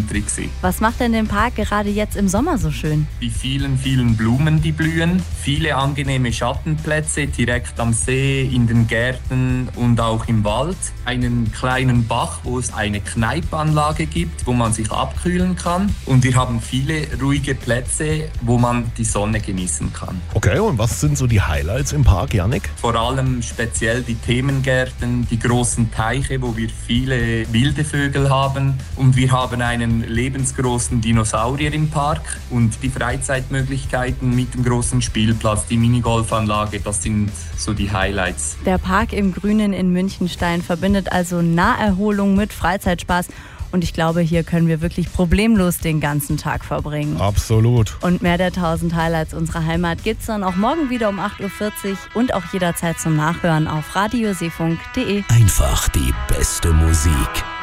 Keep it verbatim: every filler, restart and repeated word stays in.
Trixie. Was macht denn den Park gerade jetzt im Sommer so schön? Die vielen, vielen Blumen, die blühen, viele angenehme Schattenplätze direkt am See, in den Gärten und auch im Wald. Einen kleinen Bach, wo es eine Kneipanlage gibt, wo man sich abkühlen kann. Und wir haben viele ruhige Plätze, wo man die Sonne genießen kann. Okay, und was sind so die Highlights im Park, Jannik? Vor allem speziell die Themengärten, die großen Teiche, wo wir viele wilde Vögel haben. Und wir haben einen lebensgroßen Dinosaurier im Park. Und die Freizeitmöglichkeiten mit dem großen Spielplatz, die Minigolfanlage, das sind so die Highlights. Der Park im Grünen in Münchenstein verbindet also Naherholung mit Freizeitspaß. Und ich glaube, hier können wir wirklich problemlos den ganzen Tag verbringen. Absolut. Und mehr der tausend Highlights unserer Heimat gibt's dann auch morgen wieder um acht Uhr vierzig und auch jederzeit zum Nachhören auf radio seefunk punkt de. Einfach die beste Musik.